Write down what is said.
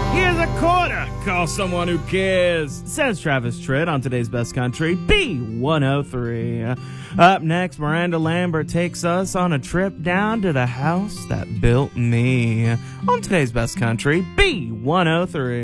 Here's a quarter. Call someone who cares. Says Travis Tritt on today's Best Country, B103. Up next, Miranda Lambert takes us on a trip down to the house that built me. On today's Best Country, B103.